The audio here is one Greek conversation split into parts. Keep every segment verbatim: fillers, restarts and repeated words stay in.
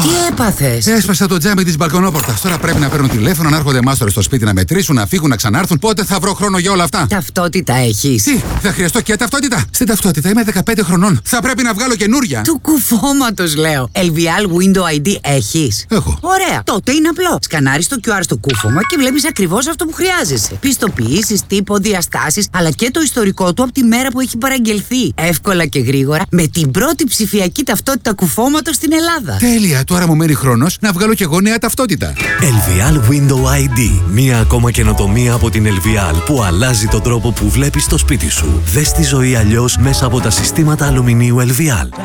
Τι έπαθες? Έσπασα το τζάμι της μπαλκονόπορτας. Τώρα πρέπει να παίρνουν τηλέφωνο, να έρχονται μάστορες στο σπίτι να μετρήσουν, να φύγουν, να ξανάρθουν. Πότε θα βρω χρόνο για όλα αυτά? Ταυτότητα έχεις? Τι, θα χρειαστώ και ταυτότητα? Στην ταυτότητα είμαι δεκαπέντε χρονών. Θα πρέπει να βγάλω καινούρια. Του κουφώματος λέω. ελ βι ελ Window άι ντι έχεις? Έχω. Ωραία. Τότε είναι απλό. Σκανάρεις το κιου αρ στο κούφωμα και βλέπεις ακριβώς αυτό που χρειάζεσαι. Πιστοποιήσεις, τύπο, διαστάσεις, αλλά και το ιστορικό του από τη μέρα που έχει παραγγελθεί. Εύκολα και γρήγορα με την πρώτη ψηφιακή ταυτότητα κουφώματος στην Ελλάδα. Τέλεια. Τώρα μου μένει χρόνος να βγάλω και εγώ νέα ταυτότητα. ελ βι ελ Window άι ντι. Μία ακόμα καινοτομία από την ελ βι ελ που αλλάζει τον τρόπο που βλέπεις το σπίτι σου. Δες τη ζωή αλλιώς μέσα από τα συστήματα αλουμινίου ελ βι ελ.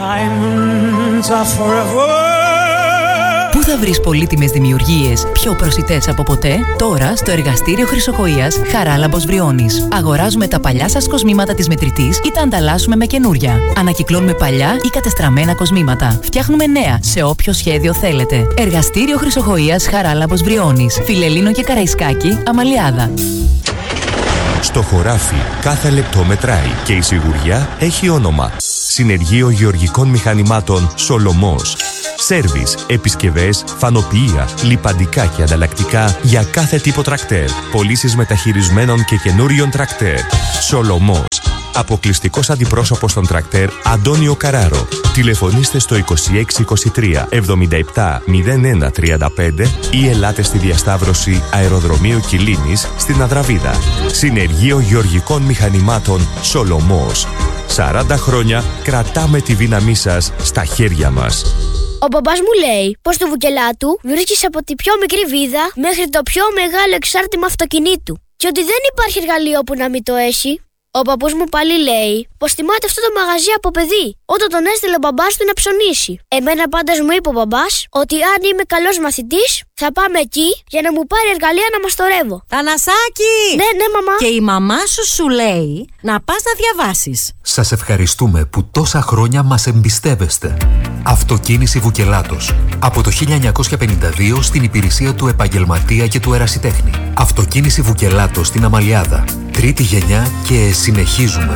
Πού θα βρεις πολύτιμες δημιουργίες πιο προσιτές από ποτέ? Τώρα στο εργαστήριο Χρυσοκοΐας Χαράλαμπος Βριώνης. Αγοράζουμε τα παλιά σας κοσμήματα της μετρητής ή τα ανταλλάσσουμε με καινούρια. Ανακυκλώνουμε παλιά ή κατεστραμμένα κοσμήματα. Φτιάχνουμε νέα σε όποιο σχέδιο θέλετε. Εργαστήριο Χρυσοκοΐας Χαράλαμπος Βριώνης. Φιλελλήνο και Καραϊσκάκη, Αμαλιάδα. Στο χωράφι κάθε λεπτό μετράει και η σιγουριά έχει όνομα. Συνεργείο Γεωργικών Μηχανημάτων Σολομός. Σέρβις, επισκευές, φανοποιεία, λιπαντικά και ανταλλακτικά για κάθε τύπο τρακτέρ. Πωλήσεις μεταχειρισμένων και καινούριων τρακτέρ. Σολομός. Αποκλειστικός αντιπρόσωπος των τρακτέρ Αντώνιο Καράρο. Τηλεφωνήστε στο είκοσι έξι είκοσι τρία εβδομήντα επτά μηδέν ένα τριάντα πέντε ή ελάτε στη διασταύρωση Αεροδρομίου Κιλίνης στην Αδραβίδα. Συνεργείο Γεωργικών Μηχανημάτων Σολομός. σαράντα χρόνια κρατάμε τη δύναμή σας στα χέρια μας. Ο μπαμπάς μου λέει πως το βουκελά του βρίσκεις από τη πιο μικρή βίδα μέχρι το πιο μεγάλο εξάρτημα αυτοκινήτου και ότι δεν υπάρχει εργαλείο που να μην το έχει. Ο παππούς μου πάλι λέει πως θυμάται αυτό το μαγαζί από παιδί, όταν τον έστειλε ο μπαμπάς του να ψωνίσει. Εμένα πάντως μου είπε ο μπαμπάς ότι αν είμαι καλός μαθητής θα πάμε εκεί για να μου πάρει εργαλεία να μαστορεύω. Θανασάκη! Ναι, ναι, μαμά. Και η μαμά σου σου λέει να πας να διαβάσεις. Σας ευχαριστούμε που τόσα χρόνια μας εμπιστεύεστε. Αυτοκίνηση Βουκελάτος. Από το χίλια εννιακόσια πενήντα δύο στην υπηρεσία του επαγγελματία και του ερασιτέχνη. Αυτοκίνηση Βουκελάτος στην Αμαλιάδα. Τρίτη γενιά και συνεχίζουμε.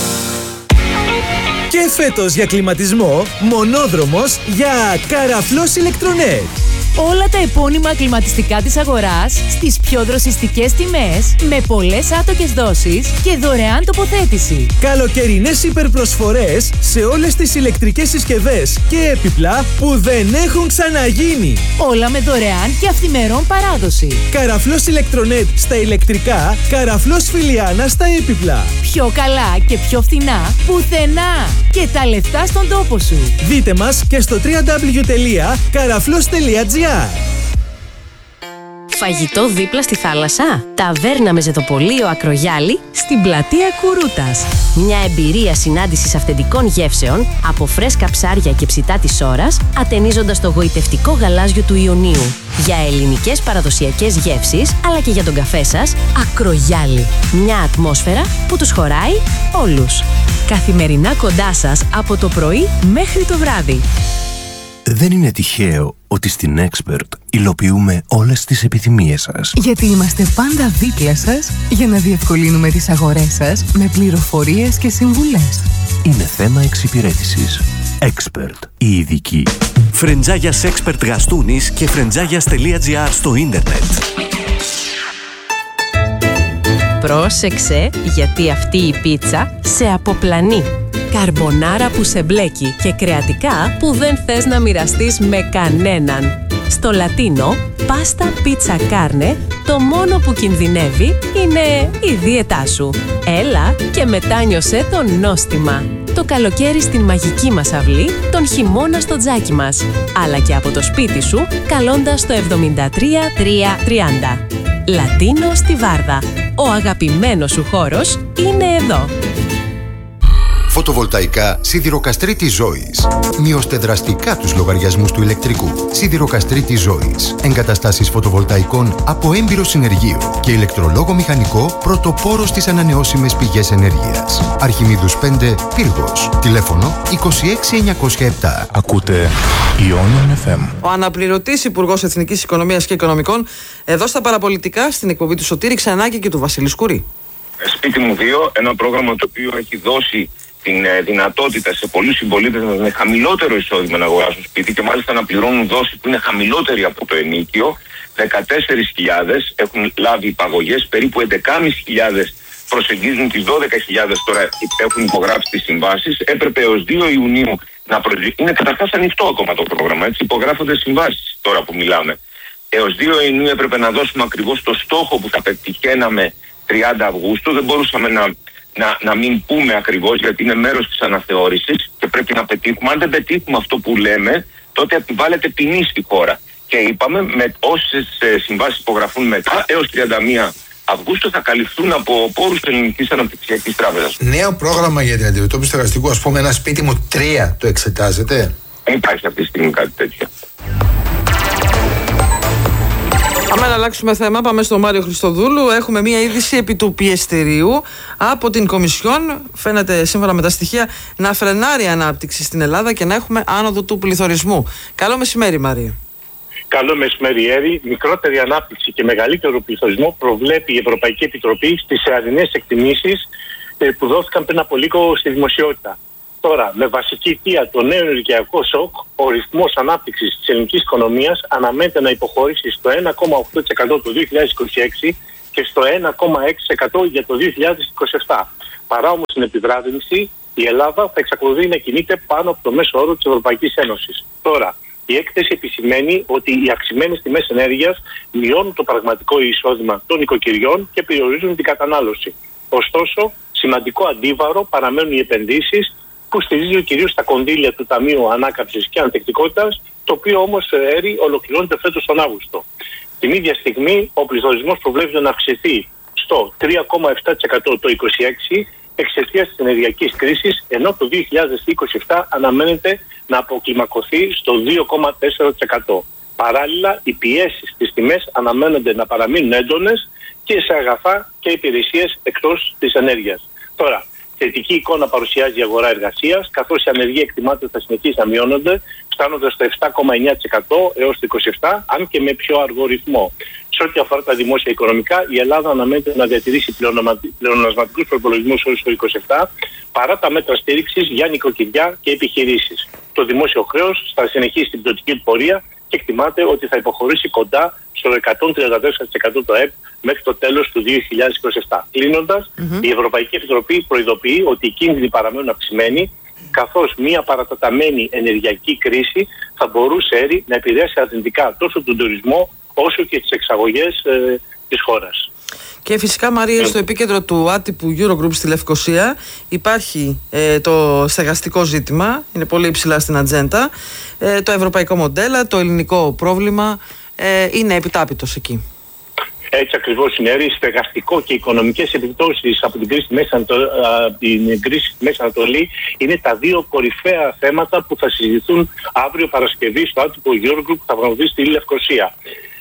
Και φέτος για κλιματισμό, μονόδρομος για Καραφλός Ηλεκτρονέτ. Όλα τα επώνυμα κλιματιστικά της αγοράς στις πιο δροσιστικές τιμές, με πολλές άτοκες δόσεις και δωρεάν τοποθέτηση. Καλοκαιρινές υπερπροσφορές σε όλες τις ηλεκτρικές συσκευές και έπιπλα που δεν έχουν ξαναγίνει. Όλα με δωρεάν και αυθημερών παράδοση. Καραφλός Ηλεκτρονέτ στα ηλεκτρικά, Καραφλός Φιλιάνα στα έπιπλα. Πιο καλά και πιο φθηνά πουθενά. Και τα λεφτά στον τόπο σου. Δείτε μας και στο double-u double-u double-u τελεία καραφλός τελεία τζι άρ. Φαγητό δίπλα στη θάλασσα. Ταβέρνα με ζεδοπολείο Ακρογιάλη στην πλατεία Κουρούτας. Μια εμπειρία συνάντησης αυθεντικών γεύσεων από φρέσκα ψάρια και ψητά της ώρας, ατενίζοντας το γοητευτικό γαλάζιο του Ιωνίου. Για ελληνικές παραδοσιακές γεύσεις, αλλά και για τον καφέ σας, Ακρογιάλη. Μια ατμόσφαιρα που τους χωράει όλους. Καθημερινά κοντά σας από το πρωί μέχρι το βράδυ. Δεν είναι τυχαίο ότι στην Expert υλοποιούμε όλες τις επιθυμίες σας. Γιατί είμαστε πάντα δίπλα σας για να διευκολύνουμε τις αγορές σας με πληροφορίες και συμβουλές. Είναι θέμα εξυπηρέτησης. Expert, η ειδική. Φρεντζάγιας Expert Γαστούνης και φρεντζάγιας τελεία τζι άρ στο ίντερνετ. Πρόσεξε, γιατί αυτή η πίτσα σε αποπλανεί. Καρμπονάρα που σε μπλέκει και κρεατικά που δεν θες να μοιραστείς με κανέναν. Στο Λατίνο, πάστα πίτσα κάρνε, το μόνο που κινδυνεύει είναι η δίαιτά σου. Έλα και μετάνιωσέ το νόστιμα. Το καλοκαίρι στην μαγική μας αυλή, τον χειμώνα στο τζάκι μας. Αλλά και από το σπίτι σου, καλώντας το εβδομήντα τρία τριακόσια τριάντα. Λατίνο στη Βάρδα. Ο αγαπημένος σου χώρος είναι εδώ. Φωτοβολταϊκά Σιδηροκαστρίτης Ζώης. Μειώστε δραστικά τους λογαριασμούς του ηλεκτρικού. Σιδηροκαστρίτης Ζώης. Εγκαταστάσεις φωτοβολταϊκών από έμπειρο συνεργείο και ηλεκτρολόγο μηχανικό πρωτοπόρο στις ανανεώσιμες πηγές ενέργειας. Αρχιμίδους πέντε, Πύργος. Τηλέφωνο είκοσι έξι εννιακόσια επτά. Ακούτε Ionian εφ εμ. Ο αναπληρωτής Υπουργός Εθνικής Οικονομίας και Οικονομικών, εδώ στα παραπολιτικά, στην εκπομπή του Σωτήρη Ξανάκη και του Βασίλη Σκουρή. Σπίτι μου δύο, ένα πρόγραμμα το οποίο έχει δώσει την ε, δυνατότητα σε πολλούς συμπολίτες με χαμηλότερο εισόδημα να αγοράσουν σπίτι και μάλιστα να πληρώνουν δόση που είναι χαμηλότερη από το ενοίκιο. δεκατέσσερις χιλιάδες έχουν λάβει υπαγωγές, περίπου έντεκα χιλιάδες προσεγγίζουν τις δώδεκα χιλιάδες τώρα έχουν υπογράψει τις συμβάσεις. Έπρεπε έως δύο Ιουνίου να προσγεί... Είναι καταρχάς ανοιχτό ακόμα το πρόγραμμα, έτσι υπογράφονται συμβάσεις τώρα που μιλάμε. Έως δύο Ιουνίου έπρεπε να δώσουμε ακριβώς το στόχο που θα πετυχαίναμε τριάντα Αυγούστου. Δεν μπορούσαμε να, να, να μην πούμε ακριβώς, γιατί είναι μέρος της αναθεώρησης και πρέπει να πετύχουμε. Αν δεν πετύχουμε αυτό που λέμε, τότε επιβάλλεται ποινή στη χώρα. Και είπαμε με όσες συμβάσεις υπογραφούν μετά έως τριάντα μία Αυγούστου θα καλυφθούν από πόρους της Ελληνικής Αναπτυξιακής Τράπεζας. Νέο πρόγραμμα για την αντιμετώπιση του εργαστικού, ας πούμε, ένα σπίτι μου τρία, το εξετάζετε? Δεν υπάρχει αυτή τη στιγμή κάτι τέτοιο. Πάμε να αλλάξουμε θέμα, πάμε στο Μάριο Χριστοδούλου. Έχουμε μία είδηση επί του πιεστηρίου από την Κομισιόν. Φαίνεται σύμφωνα με τα στοιχεία να φρενάρει η ανάπτυξη στην Ελλάδα και να έχουμε άνοδο του πληθωρισμού. Καλό μεσημέρι, Μάριο. Καλό μεσημέρι, Έρη. Μικρότερη ανάπτυξη και μεγαλύτερο πληθωρισμό προβλέπει η Ευρωπαϊκή Επιτροπή στις αρινές εκτιμήσεις που δόθηκαν πριν από λίγο στη δημοσιότητα. Τώρα, με βασική αιτία το νέο ενεργειακό σοκ, ο ρυθμός ανάπτυξης της ελληνικής οικονομίας αναμένεται να υποχωρήσει στο ένα κόμμα οκτώ τοις εκατό το δύο χιλιάδες είκοσι έξι και στο ένα κόμμα έξι τοις εκατό για το δύο χιλιάδες είκοσι επτά. Παρά όμως την επιβράδυνση, η Ελλάδα θα εξακολουθεί να κινείται πάνω από το μέσο όρο της Ευρωπαϊκής Ένωσης. Τώρα, η έκθεση επισημαίνει ότι οι αυξημένες τιμές ενέργειας μειώνουν το πραγματικό εισόδημα των οικοκυριών και περιορίζουν την κατανάλωση. Ωστόσο, σημαντικό αντίβαρο παραμένουν οι επενδύσεις που στηρίζει κυρίως τα κονδύλια του Ταμείου Ανάκαμψης και Ανθεκτικότητας, το οποίο όμως έρη ολοκληρώνεται φέτος τον Αύγουστο. Την ίδια στιγμή, ο πληθωρισμός προβλέπεται να αυξηθεί στο τρία κόμμα επτά τοις εκατό το είκοσι έξι εξαιτίας της ενεργειακής κρίσης, ενώ το δύο χιλιάδες είκοσι επτά αναμένεται να αποκλιμακωθεί στο δύο κόμμα τέσσερα τοις εκατό. Παράλληλα, οι πιέσεις στις τιμές αναμένονται να παραμείνουν έντονες και σε αγαθά και υπηρεσίες εκτός της ενέργειας. Τώρα, θετική εικόνα παρουσιάζει η αγορά εργασίας, καθώς η ανεργία εκτιμάται ότι θα συνεχίσει να μειώνονται, φτάνοντας στο επτά κόμμα εννέα τοις εκατό έως το είκοσι επτά, αν και με πιο αργό ρυθμό. Σε ό,τι αφορά τα δημόσια οικονομικά, η Ελλάδα αναμένεται να διατηρήσει πλεονασματικούς προπολογισμούς έως το είκοσι επτά, παρά τα μέτρα στήριξης για νοικοκυριά και επιχειρήσεις. Το δημόσιο χρέος θα συνεχίσει την πτωτική του πορεία και εκτιμάται ότι θα υποχωρήσει κοντά στο εκατόν τριάντα τέσσερα τοις εκατό το ΕΠ μέχρι το τέλος του δύο χιλιάδες είκοσι επτά. Κλείνοντας, mm-hmm. η Ευρωπαϊκή Επιτροπή προειδοποιεί ότι οι κίνδυνοι παραμένουν αυξημένοι, καθώς μια παραταταμένη ενεργειακή κρίση θα μπορούσε έρη να επηρεάσει αρνητικά τόσο τον τουρισμό όσο και τις εξαγωγές ε, της χώρας. Και φυσικά, Μαρία, στο επίκεντρο του άτυπου Eurogroup στη Λευκοσία υπάρχει ε, το στεγαστικό ζήτημα, είναι πολύ υψηλά στην ατζέντα, ε, το ευρωπαϊκό μοντέλο, το ελληνικό πρόβλημα ε, είναι επιτάπητος εκεί. Έτσι ακριβώς είναι. Η στεγαστικό και οι οικονομικές επιπτώσεις από την κρίση στη Μέση Ανατολή, την κρίση στη Μέση Ανατολή είναι τα δύο κορυφαία θέματα που θα συζητηθούν αύριο Παρασκευή στο άτυπο Eurogroup που θα πραγματοποιηθεί στη Λευκοσία.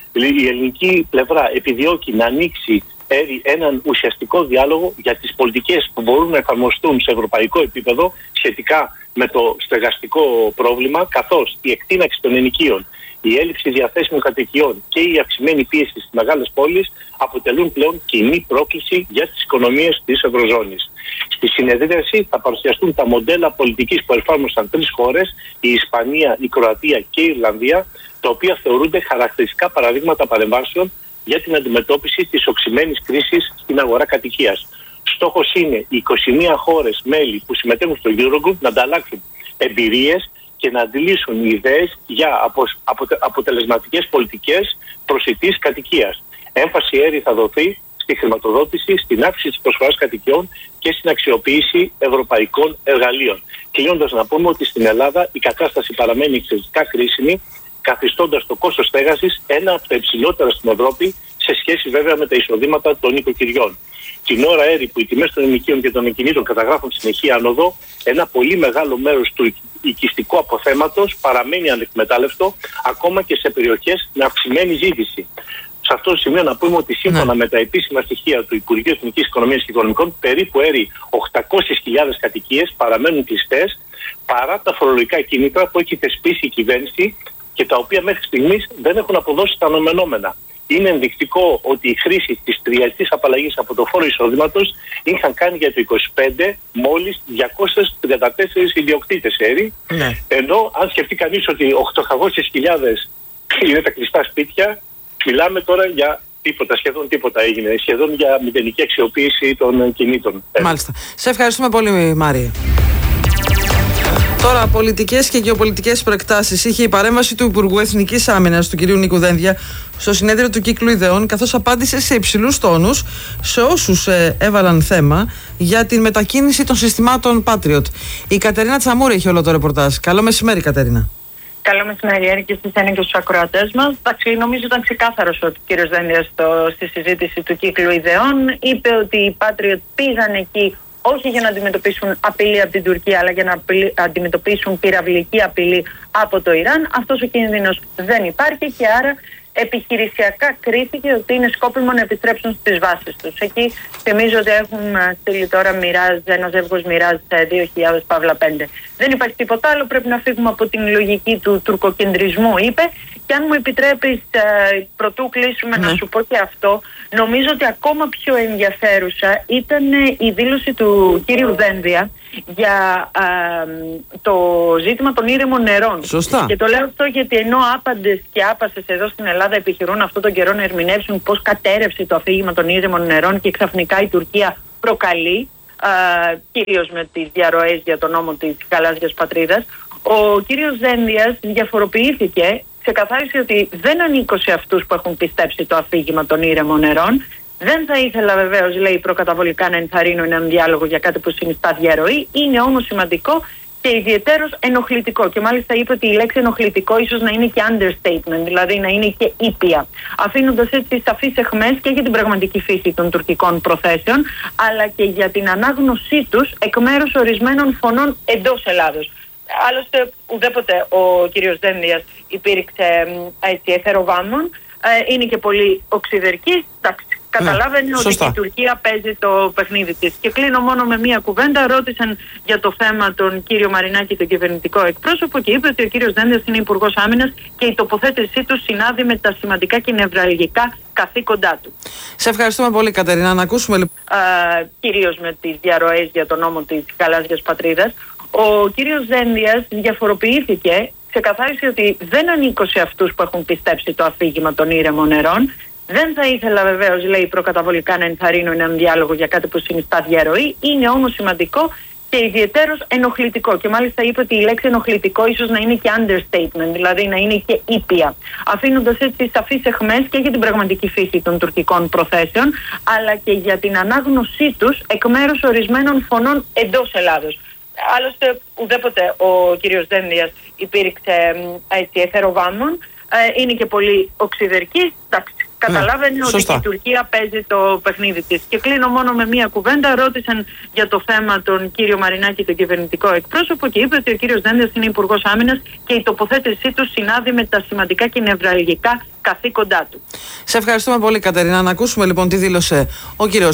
Η ελληνική πλευρά επιδιώκει να ανοίξει έναν ουσιαστικό διάλογο για τις πολιτικές που μπορούν να εφαρμοστούν σε ευρωπαϊκό επίπεδο σχετικά με το στεγαστικό πρόβλημα, καθώς η εκτείναξη των ενοικίων, η έλλειψη διαθέσιμων κατοικιών και η αυξημένη πίεση στις μεγάλες πόλεις αποτελούν πλέον κοινή πρόκληση για τις οικονομίες της Ευρωζώνης. Στη συνεδρίαση θα παρουσιαστούν τα μοντέλα πολιτικής που εφάρμοσαν τρεις χώρες, η Ισπανία, η Κροατία και η Ιρλανδία, τα οποία θεωρούνται χαρακτηριστικά παραδείγματα παρεμβάσεων για την αντιμετώπιση της οξυμένης κρίσης στην αγορά κατοικίας. Στόχος είναι οι είκοσι μία χώρες μέλη που συμμετέχουν στο Eurogroup να ανταλλάξουν εμπειρίες και να αντιλήσουν ιδέες για απο, αποτε, αποτελεσματικές πολιτικές προσιτής κατοικίας. Έμφαση έρη θα δοθεί στη χρηματοδότηση, στην αύξηση της προσφοράς κατοικιών και στην αξιοποίηση ευρωπαϊκών εργαλείων. Κλείνοντας να πούμε ότι στην Ελλάδα η κατάσταση παραμένει εξαιρετικά κρίσιμη, καθιστώντας το κόστος στέγασης ένα από τα υψηλότερα στην Ευρώπη σε σχέση βέβαια με τα εισοδήματα των οικοκυριών. Την ώρα έρη που οι τιμές των ενοικίων και των ακινήτων καταγράφουν συνεχή άνοδο, ένα πολύ μεγάλο μέρος του οικιστικού αποθέματος παραμένει ανεκμετάλλευτο ακόμα και σε περιοχές με αυξημένη ζήτηση. Σε αυτό το σημείο να πούμε ότι σύμφωνα ναι. με τα επίσημα στοιχεία του Υπουργείου Εθνικής Οικονομίας και Οικονομικών, περίπου έρη οκτακόσιες χιλιάδες κατοικίες παραμένουν κλειστές παρά τα φορολογικά κίνητρα που έχει θεσπίσει η κυβέρνηση και τα οποία μέχρι στιγμής δεν έχουν αποδώσει τα αναμενόμενα. Είναι ενδεικτικό ότι η χρήση της τριετής απαλλαγής από το φόρο εισοδήματος είχαν κάνει για το είκοσι πέντε μόλις διακόσιες τριάντα τέσσερις ιδιοκτήτες έρη. Ναι. Ενώ αν σκεφτεί κανείς ότι οκτακόσιες χιλιάδες είναι τα κλειστά σπίτια, μιλάμε τώρα για τίποτα, σχεδόν τίποτα έγινε. Σχεδόν για μηδενική αξιοποίηση των κινήτων. Μάλιστα. Σε ευχαριστούμε πολύ, Μάρια. Τώρα, πολιτικές και γεωπολιτικές προεκτάσεις είχε η παρέμβαση του Υπουργού Εθνικής Άμυνας, του κ. Νίκου Δένδια, στο συνέδριο του Κύκλου Ιδεών, καθώς απάντησε σε υψηλούς τόνους σε όσους ε, έβαλαν θέμα για την μετακίνηση των συστημάτων Patriot. Η Κατερίνα Τσαμούρη έχει όλο το ρεπορτάζ. Καλό μεσημέρι, Κατερίνα. Καλό μεσημέρι, και στις και στους ακροατές μας. Εντάξει, νομίζω ήταν ξεκάθαρος ότι ο κ. Δένδιας στη συζήτηση του Κύκλου Ιδεών είπε ότι οι Patriot πήγαν εκεί όχι για να αντιμετωπίσουν απειλή από την Τουρκία, αλλά για να αντιμετωπίσουν πυραυλική απειλή από το Ιράν. Αυτός ο κίνδυνος δεν υπάρχει και άρα επιχειρησιακά κρίθηκε ότι είναι σκόπιμο να επιστρέψουν στις βάσεις τους. Εκεί θυμίζω ότι έχουν στείλει τώρα μοιράζ, ένα ζεύγος μοιράζ δύο χιλιάδες παύλα πέντε. Δεν υπάρχει τίποτα άλλο, πρέπει να φύγουμε από την λογική του τουρκοκεντρισμού, είπε. Και αν μου επιτρέπεις, πρωτού κλείσουμε, ναι, να σου πω και αυτό, νομίζω ότι ακόμα πιο ενδιαφέρουσα ήταν η δήλωση του κύριου Δένδια για α, το ζήτημα των ήρεμων νερών. Σωστά. Και το λέω αυτό γιατί ενώ άπαντες και άπασες εδώ στην Ελλάδα επιχειρούν αυτόν τον καιρό να ερμηνεύσουν πώς κατέρευσε το αφήγημα των ήρεμων νερών και ξαφνικά η Τουρκία προκαλεί, α, κυρίως με τις διαρροές για τον νόμο της γαλάζιας πατρίδας, ο κύριος Δένδιας διαφοροποιήθηκε. Ξεκαθάρισε ότι δεν ανήκω σε αυτούς που έχουν πιστέψει το αφήγημα των ήρεμων νερών. Δεν θα ήθελα βεβαίως, λέει, προκαταβολικά να ενθαρρύνω έναν διάλογο για κάτι που συνιστά διαρροή. Είναι όμως σημαντικό και ιδιαιτέρως ενοχλητικό. Και μάλιστα είπε ότι η λέξη ενοχλητικό ίσως να είναι και understatement, δηλαδή να είναι και ήπια. Αφήνοντας έτσι σαφείς αιχμές και για την πραγματική φύση των τουρκικών προθέσεων, αλλά και για την ανάγνωσή τους εκ μέρους ορισμένων φωνών εντός Ελλάδος. Άλλωστε, ουδέποτε ο κύριος Δένδιας υπήρξε έτσι εθεροβάμων, ε, είναι και πολύ οξυδερκής. Εντάξει, καταλάβαινε, ναι, ότι η Τουρκία παίζει το παιχνίδι της. Και κλείνω μόνο με μία κουβέντα. Ρώτησαν για το θέμα τον κύριο Μαρινάκη, τον κυβερνητικό εκπρόσωπο, και είπε ότι ο κύριος Δένδιας είναι υπουργός άμυνας και η τοποθέτησή του συνάδει με τα σημαντικά και νευραλγικά καθήκοντά του. Σε ευχαριστούμε πολύ, Κατερίνα. Να ακούσουμε λοιπόν. Κυρίως με τις διαρροές για τον νόμο της γαλάζιας πατρίδας. Ο κύριος Δένδιας διαφοροποιήθηκε, ξεκαθάρισε ότι δεν ανήκω σε αυτούς που έχουν πιστέψει το αφήγημα των ήρεμων νερών. Δεν θα ήθελα βεβαίως, λέει, προκαταβολικά να ενθαρρύνω έναν διάλογο για κάτι που συνιστά διαρροή. Είναι όμως σημαντικό και ιδιαιτέρως ενοχλητικό. Και μάλιστα είπε ότι η λέξη ενοχλητικό ίσως να είναι και understatement, δηλαδή να είναι και ήπια. Αφήνοντας έτσι σαφείς αιχμές και για την πραγματική φύση των τουρκικών προθέσεων, αλλά και για την ανάγνωσή τους εκ μέρους ορισμένων φωνών εντός Ελλάδος. Άλλωστε, ουδέποτε ο κύριος Δένδιας υπήρξε έτσι εθεροβάμων, ε, είναι και πολύ οξυδερκής. Εντάξει, καταλάβαινε, ναι, ότι η Τουρκία παίζει το παιχνίδι της. Και κλείνω μόνο με μία κουβέντα. Ρώτησαν για το θέμα τον κύριο Μαρινάκη, τον κυβερνητικό εκπρόσωπο, και είπε ότι ο κύριος Δένδιας είναι υπουργός άμυνας και η τοποθέτησή του συνάδει με τα σημαντικά και νευραλγικά καθήκοντά του. Σε ευχαριστούμε πολύ, Κατερίνα. Να ακούσουμε λοιπόν τι δήλωσε ο κύριος